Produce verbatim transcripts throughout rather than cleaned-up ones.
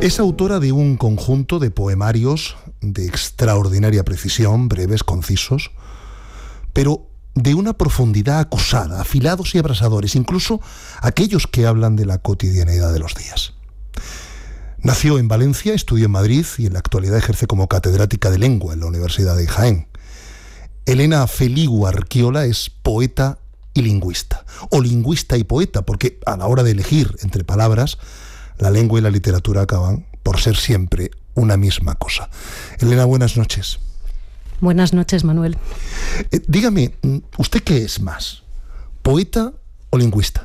Es autora de un conjunto de poemarios de extraordinaria precisión, breves, concisos, pero de una profundidad acusada, afilados y abrasadores, incluso aquellos que hablan de la cotidianeidad de los días. Nació en Valencia, estudió en Madrid y en la actualidad ejerce como catedrática de lengua en la Universidad de Jaén. Elena Feliu Arquiola es poeta y lingüista, o lingüista y poeta, porque a la hora de elegir entre palabras, la lengua y la literatura acaban por ser siempre una misma cosa. Elena, buenas noches. Buenas noches, Manuel. Eh, dígame, ¿usted qué es más? ¿Poeta o lingüista?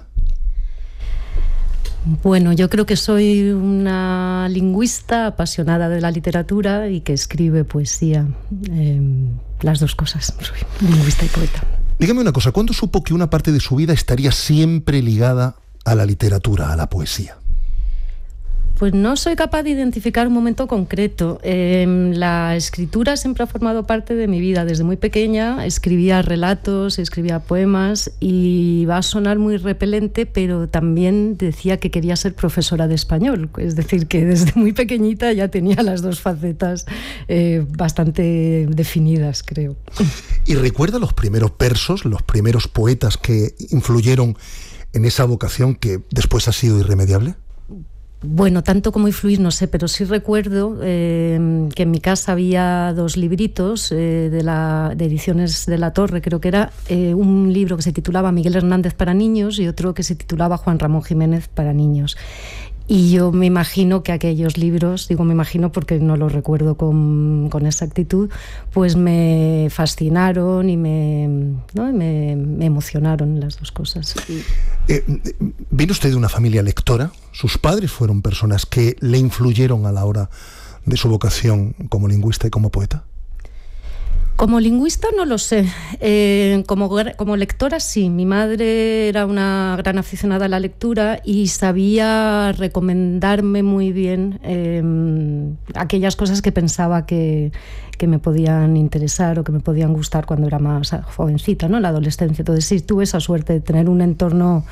Bueno, yo creo que soy una lingüista apasionada de la literatura y que escribe poesía. Eh, las dos cosas, soy lingüista y poeta. Dígame una cosa, ¿cuándo supo que una parte de su vida estaría siempre ligada a la literatura, a la poesía? Pues no soy capaz de identificar un momento concreto. Eh, la escritura siempre ha formado parte de mi vida. Desde muy pequeña escribía relatos, escribía poemas y va a sonar muy repelente, pero también decía que quería ser profesora de español. Es decir, que desde muy pequeñita ya tenía las dos facetas eh, bastante definidas, creo. ¿Y recuerda los primeros versos, los primeros poetas que influyeron en esa vocación que después ha sido irremediable? Bueno, tanto como influir no sé, pero sí recuerdo eh, que en mi casa había dos libritos eh, de, la, de Ediciones de la Torre, creo que era eh, un libro que se titulaba Miguel Hernández para niños y otro que se titulaba Juan Ramón Jiménez para niños. Y yo me imagino que aquellos libros, digo me imagino porque no los recuerdo con, con exactitud, pues me fascinaron y me, ¿no? me, me emocionaron las dos cosas. Y... Eh, ¿Viene usted de una familia lectora? ¿Sus padres fueron personas que le influyeron a la hora de su vocación como lingüista y como poeta? Como lingüista no lo sé, eh, como, como lectora sí. Mi madre era una gran aficionada a la lectura y sabía recomendarme muy bien eh, aquellas cosas que pensaba que, que me podían interesar o que me podían gustar cuando era más jovencita, ¿no? En la adolescencia. Entonces sí, tuve esa suerte de tener un entorno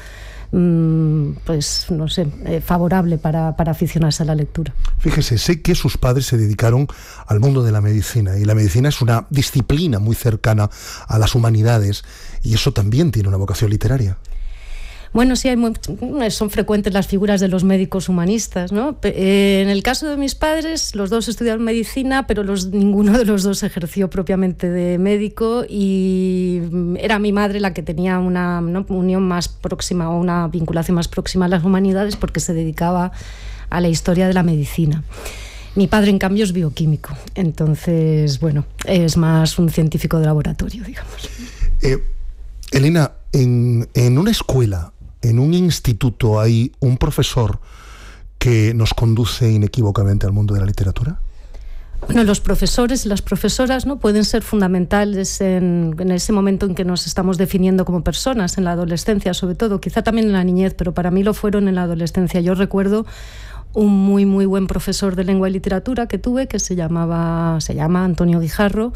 pues no sé, eh, favorable para, para aficionarse a la lectura. Fíjese, sé que sus padres se dedicaron al mundo de la medicina y la medicina es una disciplina muy cercana a las humanidades y eso también tiene una vocación literaria. Bueno, sí, hay muy, son frecuentes las figuras de los médicos humanistas, ¿no? Eh, en el caso de mis padres, los dos estudiaron medicina, pero los, ninguno de los dos ejerció propiamente de médico y era mi madre la que tenía una, ¿no? unión más próxima o una vinculación más próxima a las humanidades porque se dedicaba a la historia de la medicina. Mi padre, en cambio, es bioquímico, entonces, bueno, es más un científico de laboratorio, digamos. Eh, Elena, en, en una escuela, en un instituto, ¿hay un profesor que nos conduce inequívocamente al mundo de la literatura? Bueno, los profesores y las profesoras, ¿no? pueden ser fundamentales en, en ese momento en que nos estamos definiendo como personas, en la adolescencia sobre todo, quizá también en la niñez, pero para mí lo fueron en la adolescencia. Yo recuerdo un muy muy buen profesor de lengua y literatura que tuve, que se llamaba, se llama Antonio Guijarro,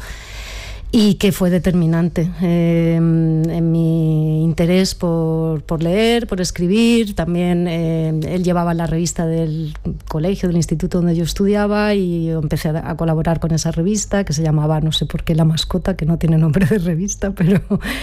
y que fue determinante eh, en mi interés por, por leer, por escribir. También eh, él llevaba la revista del colegio, del instituto donde yo estudiaba y yo empecé a, a colaborar con esa revista que se llamaba, no sé por qué, La Mascota, que no tiene nombre de revista, pero...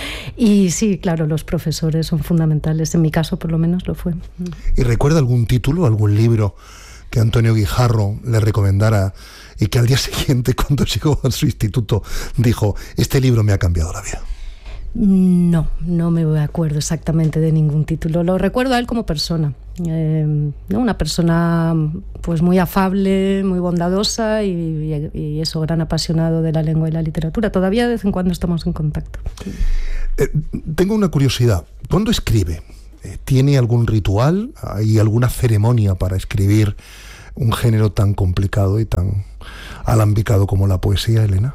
Y sí, claro, los profesores son fundamentales, en mi caso por lo menos lo fue. ¿Y recuerda algún título, algún libro que Antonio Guijarro le recomendara y que al día siguiente, cuando llegó a su instituto, dijo, este libro me ha cambiado la vida? No, no me acuerdo exactamente de ningún título. Lo recuerdo a él como persona. Eh, ¿no? Una persona pues muy afable, muy bondadosa y, y, y eso, gran apasionado de la lengua y la literatura. Todavía de vez en cuando estamos en contacto. Eh, tengo una curiosidad. ¿Cuándo escribe? ¿Tiene algún ritual? ¿Hay alguna ceremonia para escribir un género tan complicado y tan alambicado como la poesía, Elena?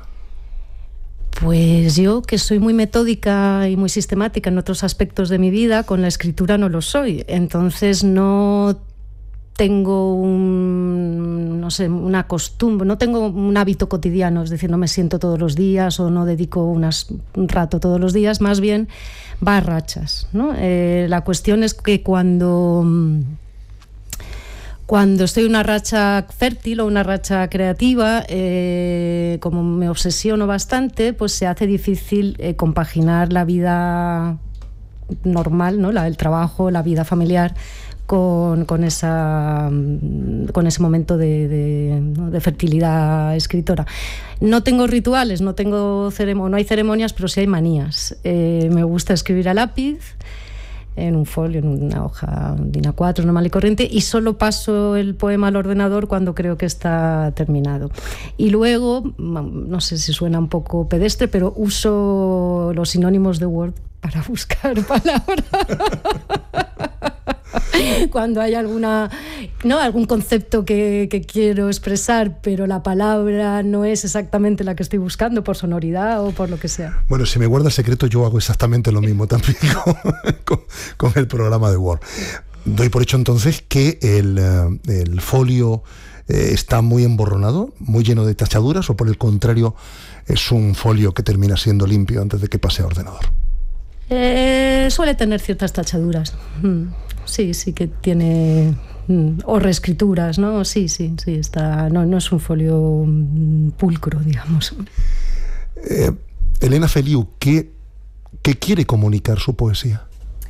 Pues yo, que soy muy metódica y muy sistemática en otros aspectos de mi vida, con la escritura no lo soy. Entonces no tengo un, no sé, una costumbre, no tengo un hábito cotidiano, es decir, no me siento todos los días o no dedico unas, un rato todos los días, más bien va a rachas, ¿no? Eh, la cuestión es que cuando... Cuando estoy en una racha fértil o una racha creativa, eh, como me obsesiono bastante, pues se hace difícil eh, compaginar la vida normal, ¿no? La, el trabajo, la vida familiar, con, con, esa, con ese momento de, de, ¿no? de fertilidad escritora. No tengo rituales, no, tengo ceremo- no hay ceremonias, pero sí hay manías. Eh, me gusta escribir a lápiz, en un folio, en una hoja de A cuatro normal y corriente, y solo paso el poema al ordenador cuando creo que está terminado. Y luego, no sé si suena un poco pedestre, pero uso los sinónimos de Word para buscar palabras. Cuando hay alguna, ¿no? algún concepto que, que quiero expresar, pero la palabra no es exactamente la que estoy buscando por sonoridad o por lo que sea. Bueno, si me guarda el secreto, yo hago exactamente lo mismo también con, con, con el programa de Word. Doy por hecho entonces que el, el folio eh, está muy emborronado, muy lleno de tachaduras, o por el contrario es un folio que termina siendo limpio antes de que pase a ordenador. Eh, suele tener ciertas tachaduras. Sí, sí que tiene, o reescrituras, ¿no? Sí, sí, sí, está, no, no es un folio pulcro, digamos. Eh, Elena Feliu, ¿qué, ¿qué quiere comunicar su poesía?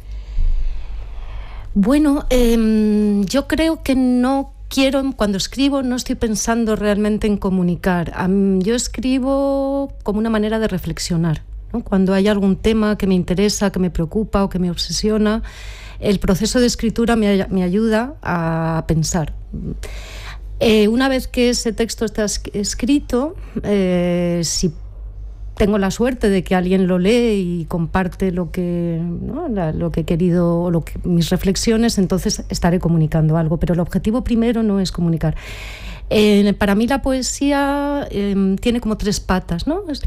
Bueno, eh, yo creo que no quiero, cuando escribo no estoy pensando realmente en comunicar. Yo escribo como una manera de reflexionar, ¿no? Cuando hay algún tema que me interesa, que me preocupa o que me obsesiona, el proceso de escritura me, me ayuda a pensar. Eh, una vez que ese texto está escrito, eh, si tengo la suerte de que alguien lo lee y comparte lo que, ¿no? la, lo que he querido, lo que, mis reflexiones, entonces estaré comunicando algo. Pero el objetivo primero no es comunicar. Eh, para mí la poesía eh, tiene como tres patas, ¿no? Es,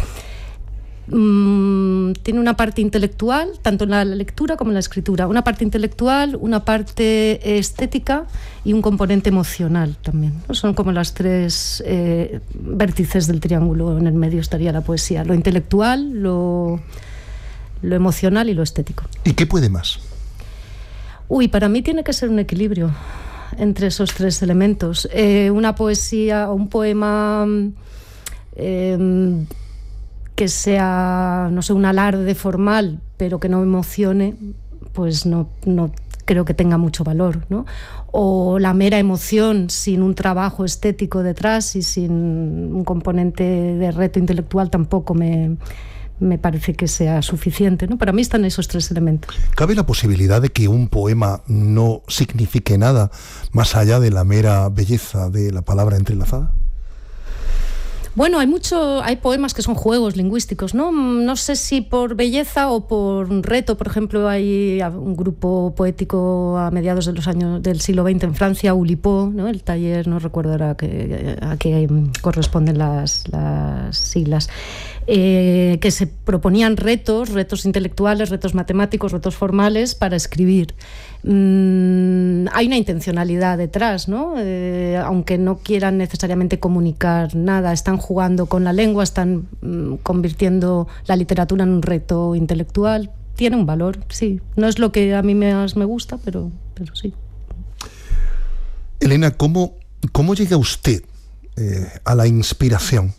Mm, tiene una parte intelectual, tanto en la lectura como en la escritura. Una parte intelectual, una parte estética y un componente emocional también, ¿no? Son como las tres eh, vértices del triángulo. En el medio estaría la poesía: lo intelectual, lo, lo emocional y lo estético. ¿Y qué puede más? Uy, para mí tiene que ser un equilibrio entre esos tres elementos. Eh, una poesía o un poema eh, que sea, no sé, un alarde formal, pero que no emocione, pues no, no creo que tenga mucho valor, ¿no? O la mera emoción sin un trabajo estético detrás y sin un componente de reto intelectual tampoco me, me parece que sea suficiente, ¿no? Para mí están esos tres elementos. ¿Cabe la posibilidad de que un poema no signifique nada más allá de la mera belleza de la palabra entrelazada? Bueno, hay mucho, hay poemas que son juegos lingüísticos, ¿no? No sé si por belleza o por reto. Por ejemplo, hay un grupo poético a mediados de los años del siglo veinte en Francia, Oulipo, ¿no? El taller, no recuerdo ahora a qué, a qué corresponden las, las siglas, eh, que se proponían retos, retos intelectuales, retos matemáticos, retos formales para escribir. Mm, hay una intencionalidad detrás, ¿no? Eh, aunque no quieran necesariamente comunicar nada, están jugando con la lengua, están mm, convirtiendo la literatura en un reto intelectual. Tiene un valor, sí. No es lo que a mí más me gusta, pero, pero sí. Elena, ¿cómo, cómo llega usted eh, a la inspiración?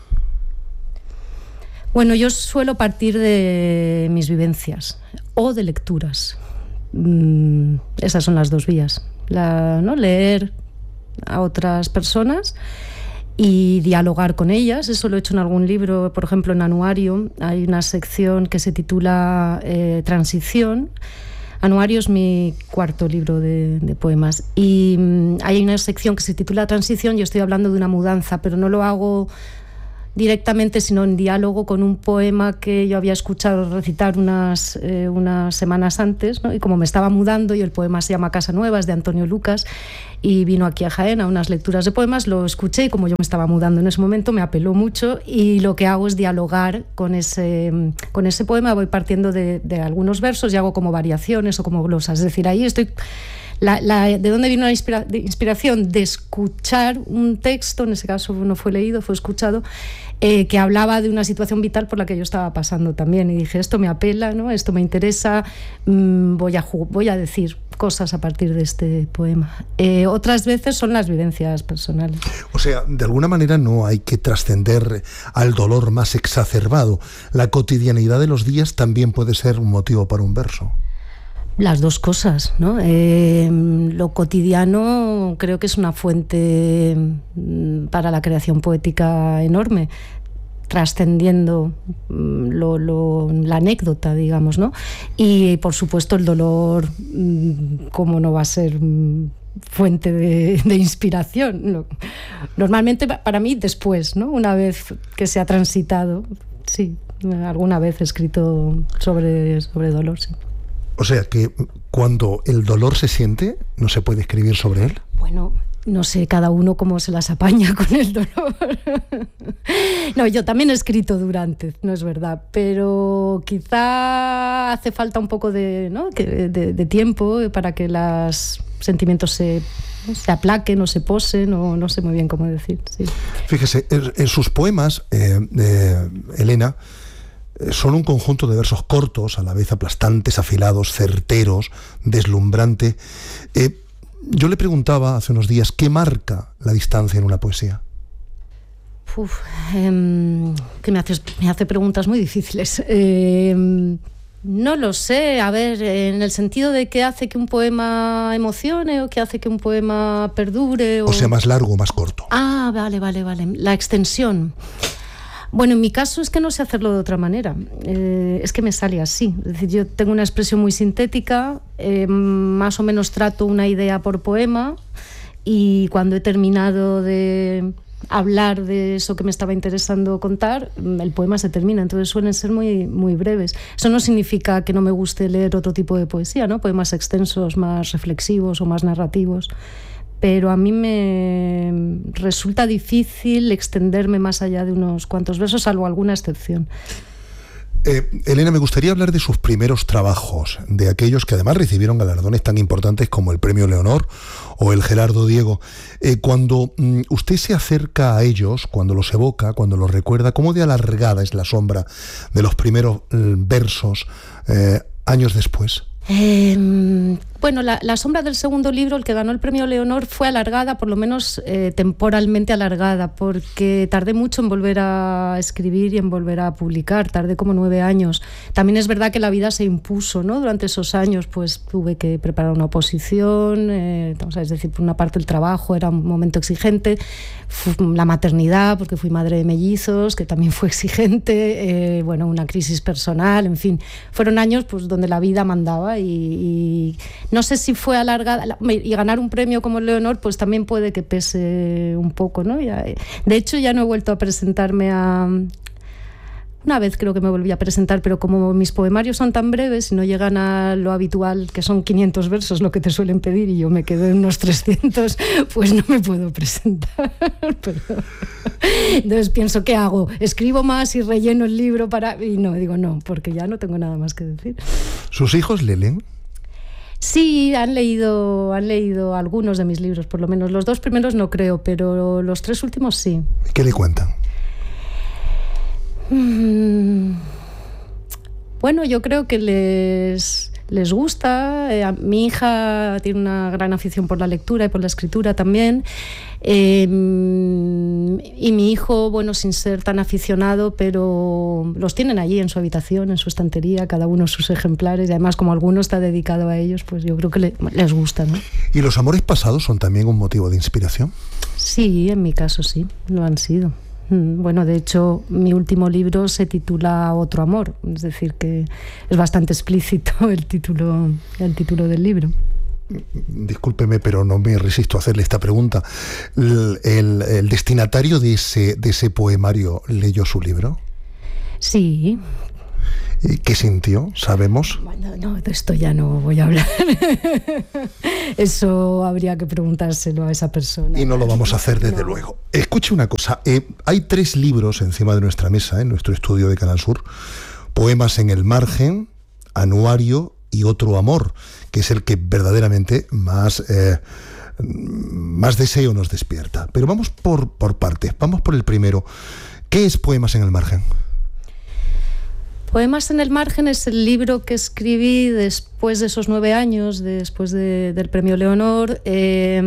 Bueno, yo suelo partir de mis vivencias o de lecturas. Mm, esas son las dos vías. La, ¿no? Leer a otras personas y dialogar con ellas. Eso lo he hecho en algún libro. Por ejemplo, en Anuario hay una sección que se titula eh, Transición. Anuario es mi cuarto libro de, de poemas y mm, hay una sección que se titula Transición. Yo estoy hablando de una mudanza, pero no lo hago directamente, sino en diálogo con un poema que yo había escuchado recitar unas, eh, unas semanas antes, ¿no? Y como me estaba mudando, y el poema se llama Casa Nueva, es de Antonio Lucas, y vino aquí a Jaén a unas lecturas de poemas, lo escuché y como yo me estaba mudando en ese momento me apeló mucho, y lo que hago es dialogar con ese, con ese poema. Voy partiendo de, de algunos versos y hago como variaciones o como glosas, es decir, ahí estoy... La, la, ¿De dónde vino la inspira, de inspiración? De escuchar un texto, en ese caso no fue leído, fue escuchado, eh, que hablaba de una situación vital por la que yo estaba pasando también. Y dije, esto me apela, ¿no? Esto me interesa, mmm, voy, a voy a decir cosas a partir de este poema. Eh, otras veces son las vivencias personales. O sea, de alguna manera no hay que trascender al dolor más exacerbado. La cotidianidad de los días también puede ser un motivo para un verso. Las dos cosas, ¿no? Eh, lo cotidiano creo que es una fuente para la creación poética enorme, trascendiendo lo, lo, la anécdota, digamos, ¿no? Y por supuesto el dolor, ¿cómo no va a ser fuente de, de inspiración? Normalmente para mí después, ¿no? Una vez que se ha transitado, sí, alguna vez he escrito sobre, sobre dolor, sí. O sea que cuando el dolor se siente, ¿no se puede escribir sobre él? Bueno, no sé, cada uno cómo se las apaña con el dolor. No, yo también he escrito durante, no es verdad, pero quizá hace falta un poco de, ¿no? de, de, de tiempo para que los sentimientos se, se aplaquen o se posen, o no sé muy bien cómo decir. Sí. Fíjese, en, en sus poemas, eh, eh, Elena, son un conjunto de versos cortos, a la vez aplastantes, afilados, certeros, deslumbrante. Eh, yo le preguntaba hace unos días, ¿qué marca la distancia en una poesía? Uf, eh, que me, haces, me hace preguntas muy difíciles. Eh, no lo sé, a ver, en el sentido de qué hace que un poema emocione o qué hace que un poema perdure. O, o sea, más largo o más corto. Ah, vale, vale, vale. La extensión. Bueno, en mi caso es que no sé hacerlo de otra manera, eh, es que me sale así, es decir, yo tengo una expresión muy sintética, eh, más o menos trato una idea por poema, y cuando he terminado de hablar de eso que me estaba interesando contar, el poema se termina, entonces suelen ser muy, muy breves. Eso no significa que no me guste leer otro tipo de poesía, ¿no? Poemas extensos, más reflexivos o más narrativos. Pero a mí me resulta difícil extenderme más allá de unos cuantos versos, salvo alguna excepción. Eh, Elena, me gustaría hablar de sus primeros trabajos, de aquellos que además recibieron galardones tan importantes como el Premio Leonor o el Gerardo Diego. Eh, cuando mm, usted se acerca a ellos, cuando los evoca, cuando los recuerda, ¿cómo de alargada es la sombra de los primeros eh, versos eh, años después? Eh, bueno, la, la sombra del segundo libro, el que ganó el Premio Leonor, fue alargada, por lo menos eh, temporalmente alargada, porque tardé mucho en volver a escribir y en volver a publicar, tardé como nueve años. También es verdad que la vida se impuso, ¿no? Durante esos años pues tuve que preparar una oposición, eh, o sea, es decir, por una parte el trabajo era un momento exigente, la maternidad, porque fui madre de mellizos, que también fue exigente, eh, bueno, una crisis personal, en fin, fueron años pues donde la vida mandaba. Y, y no sé si fue alargada, y ganar un premio como el Leonor pues también puede que pese un poco, ¿no? De hecho ya no he vuelto a presentarme a... Una vez creo que me volví a presentar, pero como mis poemarios son tan breves y no llegan a lo habitual, que son quinientos versos lo que te suelen pedir, y yo me quedo en unos trescientos, pues no me puedo presentar. Pero... Entonces pienso, ¿qué hago? ¿Escribo más y relleno el libro para...? Y no, digo no, porque ya no tengo nada más que decir. ¿Sus hijos le leen? Sí, han leído, han leído algunos de mis libros, por lo menos. Los dos primeros no creo, pero los tres últimos sí. ¿Qué le cuentan? Bueno, yo creo que les, les gusta. Eh, mi hija tiene una gran afición por la lectura y por la escritura también. Eh, y mi hijo, bueno, sin ser tan aficionado, pero los tienen allí en su habitación, en su estantería, cada uno sus ejemplares, y además como alguno está dedicado a ellos, pues yo creo que le, les gusta, ¿no? ¿Y los amores pasados son también un motivo de inspiración? Sí, en mi caso sí, lo han sido. Bueno, de hecho, mi último libro se titula Otro amor, es decir, que es bastante explícito el título, el título del libro. Discúlpeme, pero no me resisto a hacerle esta pregunta. ¿El, el, el destinatario de ese, de ese poemario leyó su libro? Sí. ¿Qué sintió? ¿Sabemos? Bueno, no, de esto ya no voy a hablar. Eso habría que preguntárselo a esa persona. Y no lo vamos a hacer desde no. luego. Escuche una cosa. Eh, hay tres libros encima de nuestra mesa, en nuestro estudio de Canal Sur. Poemas en el margen, Anuario y Otro amor, que es el que verdaderamente más, eh, más deseo nos despierta. Pero vamos por, por partes. Vamos por el primero. ¿Qué es Poemas en el margen? Poemas en el margen es el libro que escribí después de esos nueve años, después de, del Premio Leonor, eh,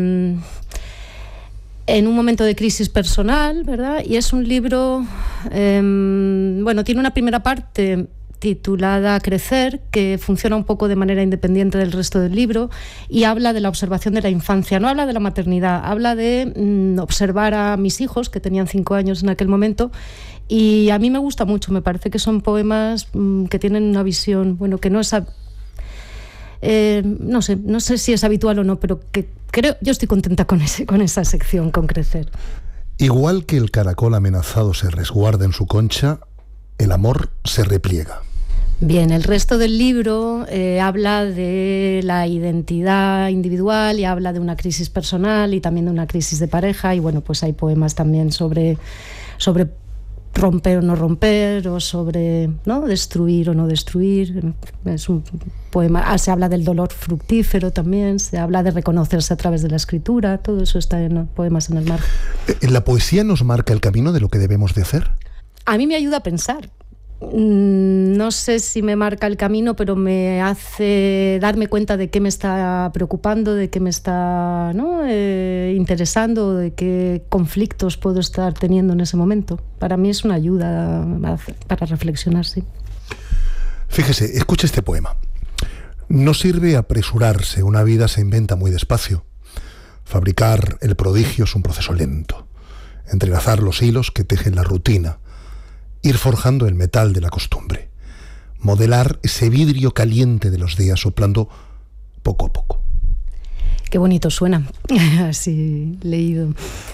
en un momento de crisis personal, ¿verdad? Y es un libro, eh, bueno, tiene una primera parte titulada Crecer, que funciona un poco de manera independiente del resto del libro y habla de la observación de la infancia, no habla de la maternidad, habla de mm, observar a mis hijos, que tenían cinco años en aquel momento, y a mí me gusta mucho, me parece que son poemas mm, que tienen una visión, bueno, que no es... A, eh, no sé, no sé si es habitual o no, pero que creo, yo estoy contenta con, ese, con esa sección, con Crecer. Igual que el caracol amenazado se resguarda en su concha, el amor se repliega. Bien, el resto del libro eh, habla de la identidad individual y habla de una crisis personal y también de una crisis de pareja, y bueno, pues hay poemas también sobre, sobre romper o no romper, o sobre, ¿no?, destruir o no destruir. Es un poema, ah, se habla del dolor fructífero también, se habla de reconocerse a través de la escritura, todo eso está en, ¿no?, Poemas en el margen. ¿La poesía nos marca el camino de lo que debemos de hacer? A mí me ayuda a pensar. No sé si me marca el camino, pero me hace darme cuenta de qué me está preocupando, de qué me está, ¿no?, eh, interesando, de qué conflictos puedo estar teniendo en ese momento. Para mí es una ayuda para reflexionar, sí. Fíjese, escuche este poema. No sirve apresurarse, una vida se inventa muy despacio. Fabricar el prodigio es un proceso lento. Entrelazar los hilos que tejen la rutina. Ir forjando el metal de la costumbre, modelar ese vidrio caliente de los días, soplando poco a poco. Qué bonito suena, así leído.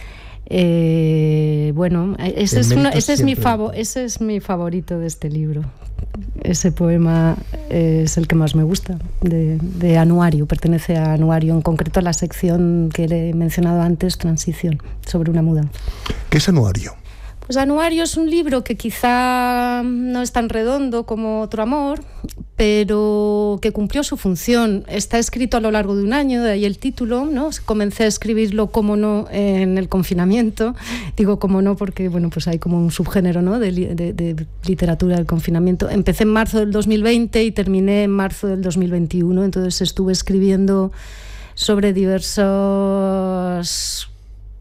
Eh, bueno, ese es, una, ese, es mi favo, ese es mi favorito de este libro. Ese poema es el que más me gusta, de, de Anuario, pertenece a Anuario, en concreto a la sección que le he mencionado antes, Transición, sobre una mudanza. ¿Qué es Anuario? Pues Anuario es un libro que quizá no es tan redondo como Otro amor, pero que cumplió su función. Está escrito a lo largo de un año, de ahí el título, ¿no? Comencé a escribirlo, como no, en el confinamiento. Digo como no porque, bueno, pues hay como un subgénero, ¿no?, de, de, de literatura del confinamiento. Empecé en marzo del dos mil veinte y terminé en marzo del dos mil veintiuno, entonces estuve escribiendo sobre diversos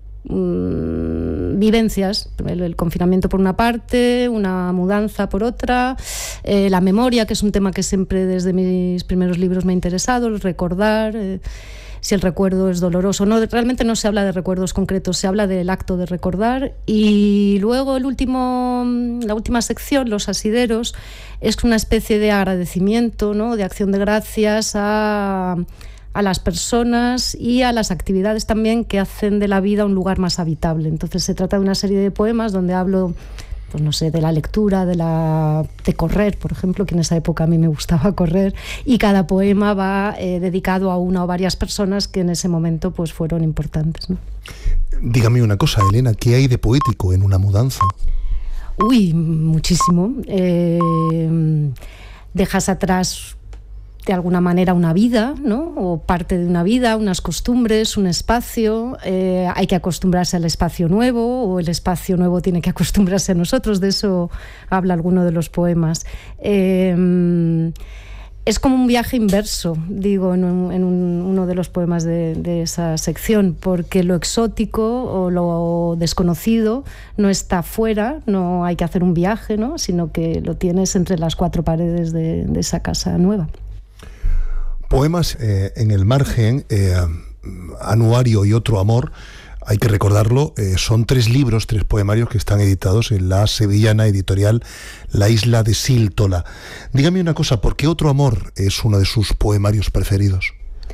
vivencias, el, el confinamiento por una parte, una mudanza por otra, eh, la memoria, que es un tema que siempre desde mis primeros libros me ha interesado, el recordar, eh, si el recuerdo es doloroso. No, realmente no se habla de recuerdos concretos, se habla del acto de recordar. Y luego el último, la última sección, Los asideros, es una especie de agradecimiento, ¿no?, de acción de gracias a... a las personas y a las actividades también que hacen de la vida un lugar más habitable. Entonces se trata de una serie de poemas donde hablo, pues no sé, de la lectura, de la de correr, por ejemplo, que en esa época a mí me gustaba correr, y cada poema va eh, dedicado a una o varias personas que en ese momento pues fueron importantes, ¿no? Dígame una cosa, Elena, ¿qué hay de poético en una mudanza? Uy, muchísimo. Eh, dejas atrás de alguna manera una vida, ¿no?, o parte de una vida, unas costumbres, un espacio. Eh, hay que acostumbrarse al espacio nuevo, o el espacio nuevo tiene que acostumbrarse a nosotros. De eso habla alguno de los poemas. Eh, es como un viaje inverso, digo, en, un, en un, uno de los poemas de, de esa sección, porque lo exótico o lo desconocido no está fuera, no hay que hacer un viaje, ¿no?, sino que lo tienes entre las cuatro paredes de, de esa casa nueva. Poemas eh, en el margen, eh, Anuario y Otro amor, hay que recordarlo, eh, son tres libros, tres poemarios que están editados en la sevillana editorial La Isla de Síltola. Dígame una cosa, ¿por qué Otro amor es uno de sus poemarios preferidos?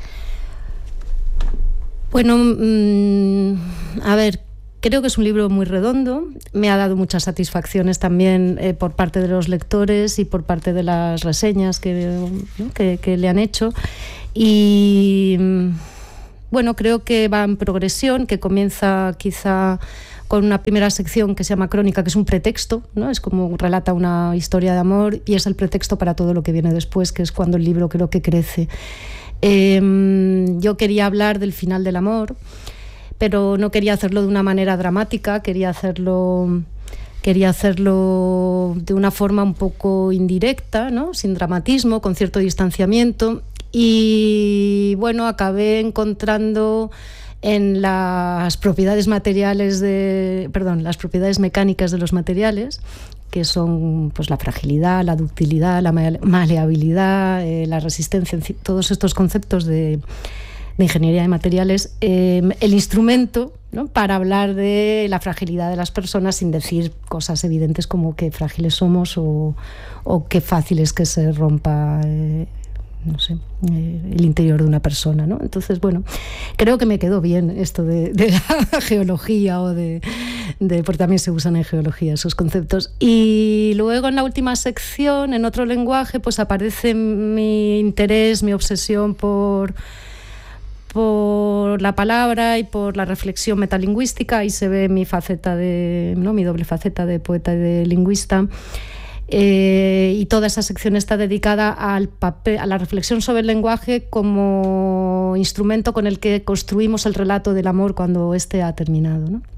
Bueno, mmm, a ver, creo que es un libro muy redondo, me ha dado muchas satisfacciones también eh, por parte de los lectores y por parte de las reseñas que, ¿no?, que, que le han hecho. Y bueno, creo que va en progresión, que comienza quizá con una primera sección que se llama Crónica, que es un pretexto, ¿no?, es como relata una historia de amor y es el pretexto para todo lo que viene después, que es cuando el libro creo que crece. Eh, yo quería hablar del final del amor, pero no quería hacerlo de una manera dramática, quería hacerlo quería hacerlo de una forma un poco indirecta, ¿no? Sin dramatismo, con cierto distanciamiento, y bueno, acabé encontrando en las propiedades materiales de, perdón, las propiedades mecánicas de los materiales, que son pues la fragilidad, la ductilidad, la maleabilidad, eh, la resistencia, en fin, todos estos conceptos de, de ingeniería de materiales, eh, el instrumento, ¿no?, para hablar de la fragilidad de las personas sin decir cosas evidentes como qué frágiles somos o, o qué fácil es que se rompa eh, no sé, eh, el interior de una persona, ¿no? Entonces, bueno, creo que me quedó bien esto de, de la geología o de, de... porque también se usan en geología esos conceptos. Y luego en la última sección, en otro lenguaje, pues aparece mi interés, mi obsesión por... por la palabra y por la reflexión metalingüística. Ahí se ve mi faceta de, ¿no?, mi doble faceta de poeta y de lingüista. Eh, y toda esa sección está dedicada al papel, a la reflexión sobre el lenguaje como instrumento con el que construimos el relato del amor cuando éste ha terminado, ¿no?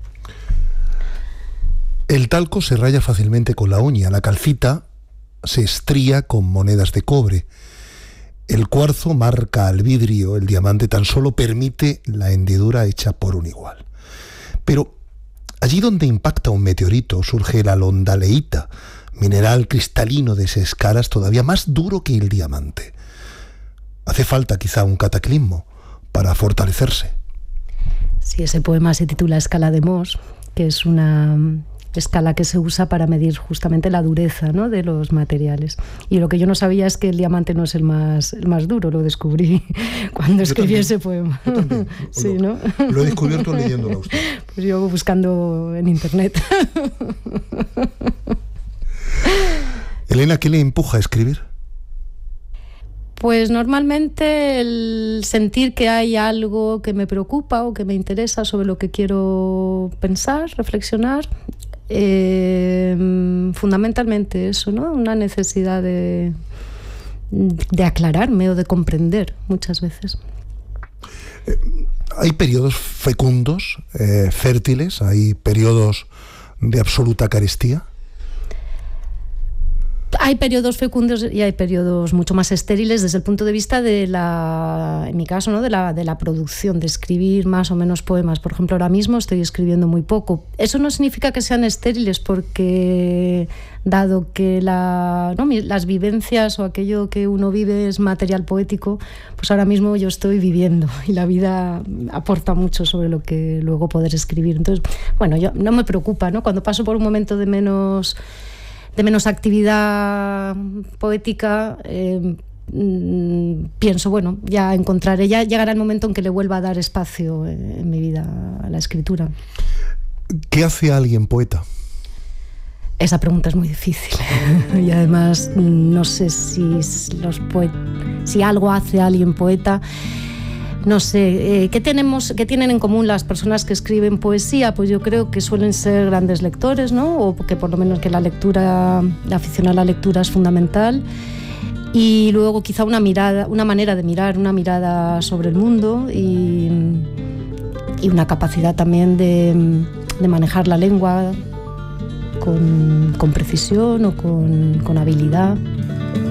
El talco se raya fácilmente con la uña, la calcita se estría con monedas de cobre. El cuarzo marca al vidrio, el diamante tan solo permite la hendidura hecha por un igual. Pero allí donde impacta un meteorito surge la londaleíta, mineral cristalino de seis caras todavía más duro que el diamante. Hace falta quizá un cataclismo para fortalecerse. Sí, ese poema se titula Escala de Mohs, que es una escala que se usa para medir justamente la dureza, ¿no?, de los materiales. Y lo que yo no sabía es que el diamante no es el más, el más duro, lo descubrí cuando escribí ese poema. Yo también. Sí, lo, ¿no? Lo he descubierto leyéndolo a usted. Pues yo buscando en internet. Elena, ¿qué le empuja a escribir? Pues normalmente el sentir que hay algo que me preocupa o que me interesa sobre lo que quiero pensar, reflexionar. Eh, fundamentalmente eso, ¿no? Una necesidad de, de aclararme o de comprender muchas veces. Eh, hay periodos fecundos, eh, fértiles, hay periodos de absoluta carestía. Hay periodos fecundos y hay periodos mucho más estériles desde el punto de vista de la, en mi caso, ¿no?, de la, de la producción, de escribir más o menos poemas. Por ejemplo, ahora mismo estoy escribiendo muy poco. Eso no significa que sean estériles, porque dado que la, ¿no?, las vivencias o aquello que uno vive es material poético, pues ahora mismo yo estoy viviendo y la vida aporta mucho sobre lo que luego poder escribir. Entonces, bueno, yo no me preocupa, ¿no? Cuando paso por un momento de menos... de menos actividad poética, eh, pienso, bueno, ya encontraré, ya llegará el momento en que le vuelva a dar espacio en mi vida a la escritura. ¿Qué hace a alguien poeta? Esa pregunta es muy difícil y además no sé si, los poet- si algo hace a alguien poeta. No sé, eh, ¿qué tenemos, qué tienen en común las personas que escriben poesía? Pues yo creo que suelen ser grandes lectores, ¿no? O que por lo menos que la lectura, la afición a la lectura es fundamental. Y luego quizá una mirada, una manera de mirar, una mirada sobre el mundo y, y una capacidad también de, de manejar la lengua con, con precisión o con, con habilidad.